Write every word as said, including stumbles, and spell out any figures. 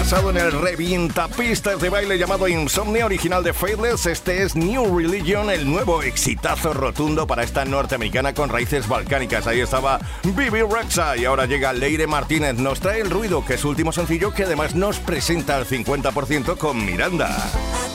pasado en el revientapistas de baile llamado Insomnia, original de Faithless. Este es New Religion, el nuevo exitazo rotundo para esta norteamericana con raíces balcánicas. Ahí estaba Bibi Rexha y ahora llega Leire Martínez. Nos trae El Ruido, que es su último sencillo, que además nos presenta al cincuenta por ciento con Miranda.